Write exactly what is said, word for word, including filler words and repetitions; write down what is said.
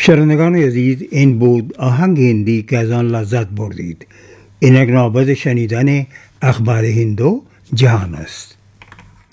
شنوندگان عزیز، این بود آهنگ هندی که از آن لذت بردید. اینک نوبت شنیدن اخبار هندو جهان است.